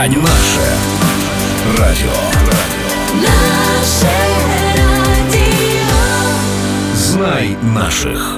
радіо. Наше радіо. Наше радіо. Знай наших.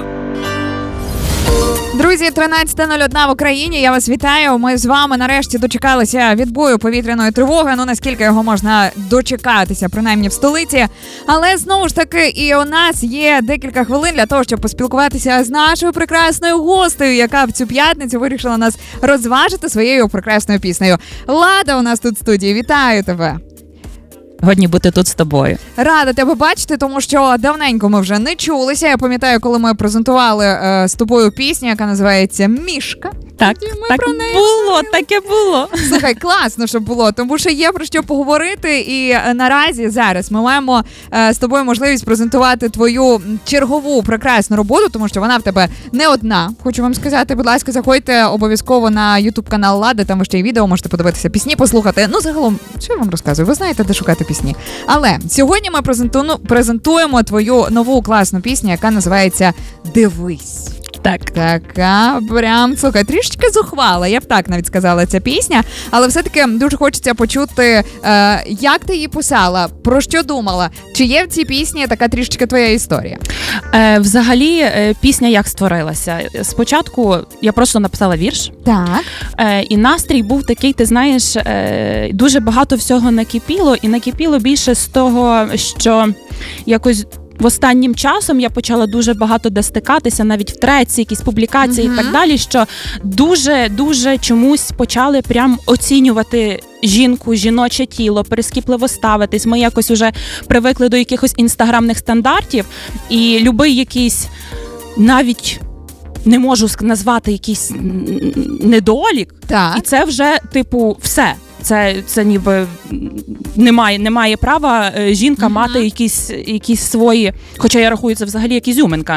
Друзі, 13:01 в Україні. Я вас вітаю. Ми з вами нарешті дочекалися відбою повітряної тривоги. Ну, наскільки його можна дочекатися, принаймні в столиці. Але, знову ж таки, і у нас є декілька хвилин для того, щоб поспілкуватися з нашою прекрасною гостею, яка в цю п'ятницю вирішила нас розважити своєю прекрасною піснею. Лада у нас тут в студії. Вітаю тебе. Годні бути тут з тобою. Рада тебе бачити, тому що давненько ми вже не чулися. Я пам'ятаю, коли ми презентували з тобою пісню, яка називається «Мішка». Так було, таке було. Слухай, класно, щоб було, тому що є про що поговорити. І наразі зараз ми маємо з тобою можливість презентувати твою чергову прекрасну роботу, тому що вона в тебе не одна. Хочу вам сказати, будь ласка, заходьте обов'язково на YouTube-канал Лади, там ще й відео, можете подивитися, пісні послухати. Ну, загалом, що я вам розказую? Ви знаєте, де шукати пісні. Але сьогодні ми презентуємо твою нову класну пісню, яка називається «Дивись». Так. Така прям, слухай, трішечки зухвала, я б так навіть сказала, ця пісня. Але все-таки дуже хочеться почути, як ти її писала, про що думала, чи є в цій пісні така трішечки твоя історія? Взагалі, пісня як створилася? Спочатку я просто написала вірш. Так. І настрій був такий, ти знаєш, дуже багато всього накипіло. І накипіло більше з того, що якось... Останнім часом я почала дуже багато де стикатися, навіть в треці, якісь публікації і так далі, що дуже чомусь почали прям оцінювати жінку, жіноче тіло, перескіпливо ставитись. Ми якось уже привикли до якихось інстаграмних стандартів, і любий якийсь, навіть не можу назвати якийсь недолік, так. І це вже, типу, все. Це ніби немає права жінка мати якісь свої, хоча я рахую, це взагалі як ізюминка,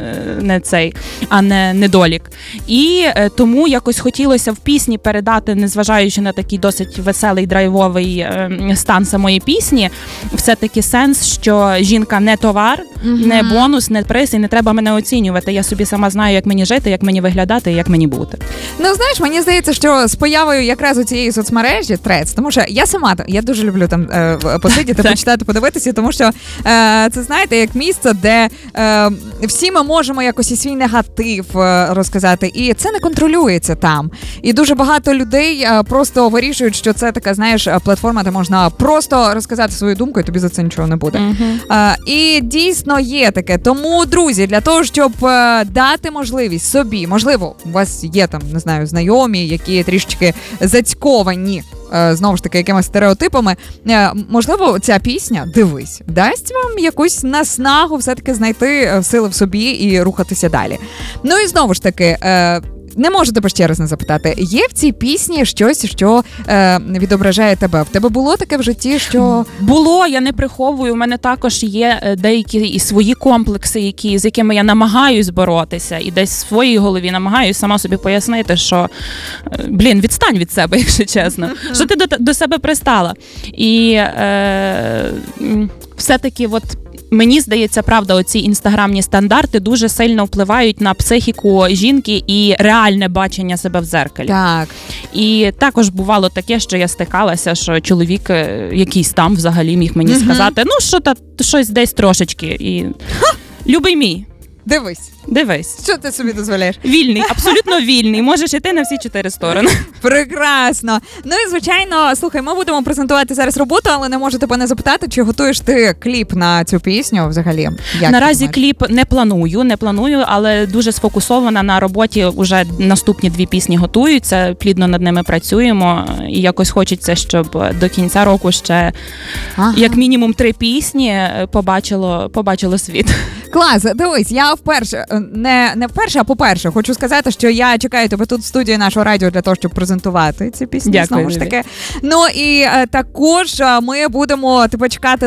а не недолік. І тому якось хотілося в пісні передати, незважаючи на такий досить веселий, драйвовий стан самої пісні, все-таки сенс, що жінка не товар, не бонус, не приз, і не треба мене оцінювати. Я собі сама знаю, як мені жити, як мені виглядати, як мені бути. Ну, знаєш, мені здається, що з появою якраз у цієї соцмережі Трец, тому що я дуже люблю там посидіти, почитати, подивитися, тому що це, знаєте, як місце, де всі ми можемо якось і свій негатив розказати, і це не контролюється там. І дуже багато людей просто вирішують, що це така, знаєш, платформа, де можна просто розказати свою думку, і тобі за це нічого не буде. І дійсно є таке. Тому, друзі, для того, щоб дати можливість собі, можливо, у вас є там, не знаю, знайомі, які трішечки зацьковані, знову ж таки, якимись стереотипами, можливо, ця пісня «Дивись» дасть вам якусь наснагу все-таки знайти сили в собі і рухатися далі. Ну і знову ж таки, не можу тебе ще раз не запитати, є в цій пісні щось, що відображає тебе? В тебе було таке в житті, що... Було, я не приховую. У мене також є деякі і свої комплекси, з якими я намагаюсь боротися. І десь в своїй голові намагаюсь сама собі пояснити, що, відстань від себе, якщо чесно. Що ти до себе пристала? І все-таки мені здається, правда, оці інстаграмні стандарти дуже сильно впливають на психіку жінки і реальне бачення себе в дзеркалі. Так. І також бувало таке, що я стикалася, що чоловік якийсь там взагалі міг мені сказати, щось десь трошечки. І любий мій. Дивись. Що ти собі дозволяєш? Вільний, абсолютно вільний. Можеш іти на всі 4 сторони. Прекрасно. Ну і, звичайно, слухай, ми будемо презентувати зараз роботу, але не можу тебе не запитати, чи готуєш ти кліп на цю пісню взагалі? Наразі кліп не планую, але дуже сфокусована на роботі. Уже наступні 2 пісні готуються, плідно над ними працюємо. І якось хочеться, щоб до кінця року ще як мінімум 3 пісні побачило світ. Клас, дивись, я не вперше, а по-перше, хочу сказати, що я чекаю тебе тут в студії нашого радіо для того, щоб презентувати ці пісні. Дякую. Знову ж таки. Ну і також ми будемо тебе чекати